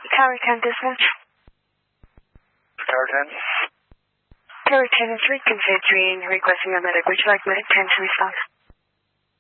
Tower 10 dispatch. Tower 10. Tower 10 is reconfiguring, requesting a medic. Would you like medic 10 to respond?